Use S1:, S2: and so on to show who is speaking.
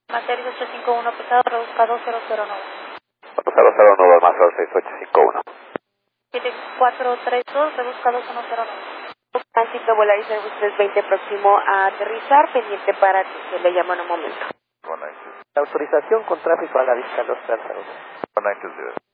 S1: Materia 851 pesado, rebusca 2009.
S2: 2009 más 6851.
S1: 7432, rebusca 2109.
S3: Tránsito Volaris Airbus 320 próximo a aterrizar, pendiente para que le llamo en un momento.
S2: One nine two.
S4: Autorización con tráfico a la vista, los 302.
S2: 190.